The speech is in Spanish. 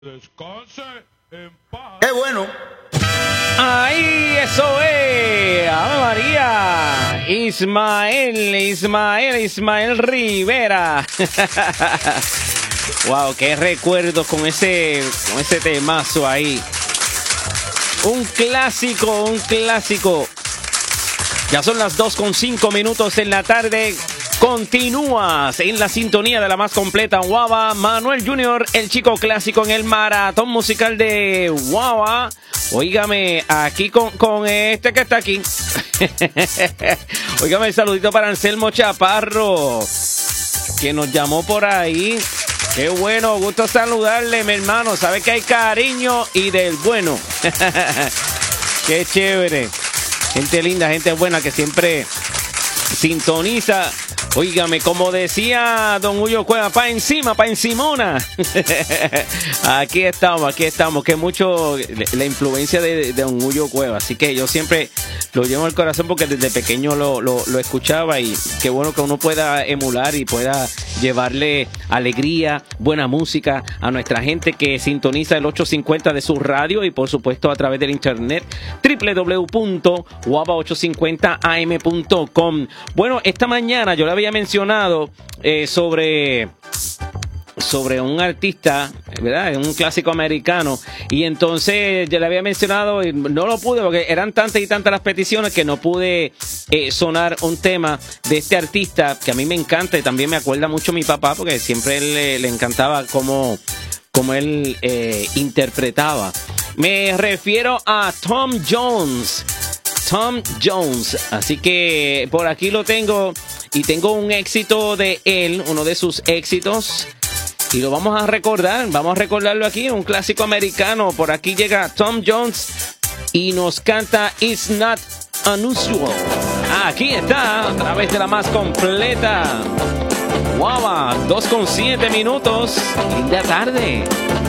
Descanse en paz. ¡Qué bueno! Ahí, eso es. ¡Ave María! Ismael Rivera. Wow, qué recuerdos con ese temazo ahí. Un clásico. Ya son las 2:05 en la tarde. Continúas en la sintonía de la más completa Guava. Manuel Junior, el chico clásico en el maratón musical de Guava. Óigame, aquí con este que está aquí. Óigame, el saludito para Anselmo Chaparro, que nos llamó por ahí. Qué bueno, gusto saludarle, mi hermano. Sabe que hay cariño y del bueno. Qué chévere. Gente linda, gente buena que siempre sintoniza. Óigame, como decía don Huyo Cueva, pa' encimona. Aquí estamos, que mucho la influencia de don Huyo Cueva. Así que yo siempre lo llevo al corazón porque desde pequeño lo escuchaba, y qué bueno que uno pueda emular y pueda llevarle alegría, buena música a nuestra gente que sintoniza el 850 de su radio y por supuesto a través del internet www.guava850am.com. Bueno, esta mañana yo le había mencionado sobre un artista, ¿verdad? Un clásico americano, y entonces yo le había mencionado y no lo pude porque eran tantas y tantas las peticiones que no pude sonar un tema de este artista que a mí me encanta y también me acuerda mucho a mi papá porque siempre él le encantaba cómo él interpretaba. Me refiero a Tom Jones. Así que por aquí lo tengo y tengo un éxito de él, uno de sus éxitos, y lo vamos a recordarlo aquí, un clásico americano. Por aquí llega Tom Jones y nos canta It's Not Unusual. Aquí está, a través de la más completa Guava, 2:07. Linda tarde.